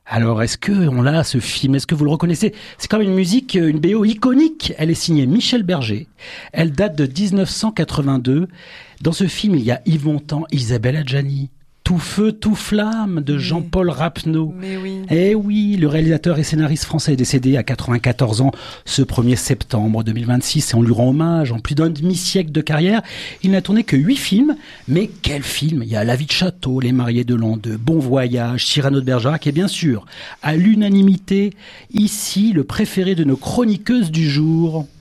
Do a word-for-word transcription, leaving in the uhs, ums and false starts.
Alors, est-ce que on l'a, ce film? Est-ce que vous le reconnaissez? C'est quand même une musique, une B O iconique. Elle est signée Michel Berger. Elle date de dix-neuf cent quatre-vingt-deux. Dans ce film, il y a Yves Montand, Isabelle Adjani. Tout feu, tout flamme de Jean-Paul Rappeneau. Mais oui. Eh oui, le réalisateur et scénariste français est décédé à quatre-vingt-quatorze ans ce premier septembre deux mille vingt-six et on lui rend hommage en plus d'un demi-siècle de carrière. Il n'a tourné que huit films, mais quels films? Il y a La vie de château, Les mariés de l'an deux, Bon voyage, Cyrano de Bergerac et bien sûr, à l'unanimité, ici, le préféré de nos chroniqueuses du jour.